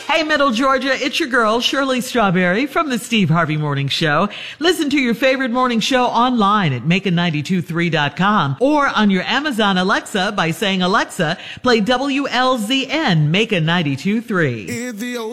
Hey, Middle Georgia, it's your girl, Shirley Strawberry from the Steve Harvey Morning Show. Listen to your favorite morning show online at Macon923.com or on your Amazon Alexa by saying, Alexa, play WLZN Macon 92.3.